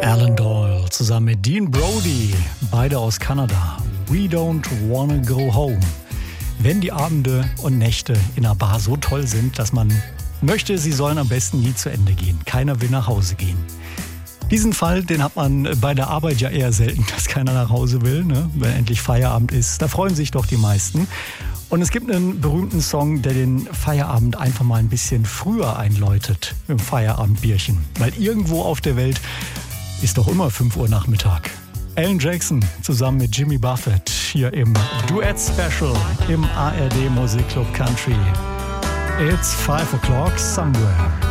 Alan Doyle zusammen mit Dean Brody, beide aus Kanada. We don't wanna go home. Wenn die Abende und Nächte in einer Bar so toll sind, dass man möchte, sie sollen am besten nie zu Ende gehen. Keiner will nach Hause gehen. Diesen Fall, den hat man bei der Arbeit ja eher selten, dass keiner nach Hause will, ne? Wenn endlich Feierabend ist. Da freuen sich doch die meisten. Und es gibt einen berühmten Song, der den Feierabend einfach mal ein bisschen früher einläutet, im Feierabendbierchen. Weil irgendwo auf der Welt ist doch immer 5 Uhr Nachmittag. Alan Jackson zusammen mit Jimmy Buffett hier im Duett-Special im ARD Musikclub Country. It's 5 o'clock somewhere.